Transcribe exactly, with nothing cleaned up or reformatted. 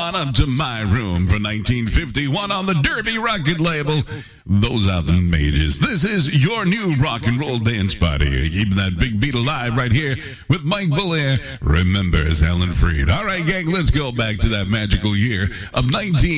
on up to my room for nineteen fifty-one on the Derby Rocket label. Those are the mages. This is your new rock and roll dance party. Keeping that big beat alive right here with Mike Belair. Remembers Helen Freed. All right, gang, let's go back to that magical year of nineteen